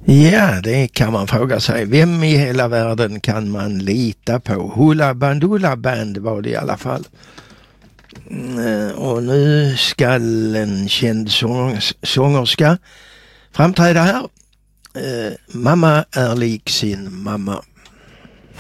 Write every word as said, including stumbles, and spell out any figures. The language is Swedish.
Ja, det kan man fråga sig. Vem i hela världen kan man lita på? Hoola Bandoola Band var det i alla fall. Och nu ska en känd sång- sångerska framträda här. Eh, mamma är lik sin mamma.